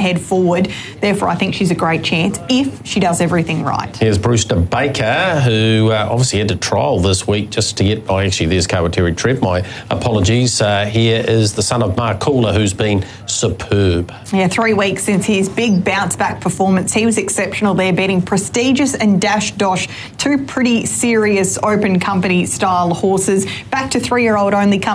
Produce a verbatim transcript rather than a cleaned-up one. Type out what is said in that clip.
head forward. Therefore, I think she's a great chance if she does everything right. Here's Brewster Baker, who uh, obviously had to trial this week just to get... Oh, actually, there's Kawateri Trev. My apologies. Uh, here is the son of Mark Cooler, who's been superb. Yeah, three weeks since his big bounce-back performance. He was exceptional there, beating Prestigious and Dash Dosh, two pretty serious open company-style horses. Back to three-year-old only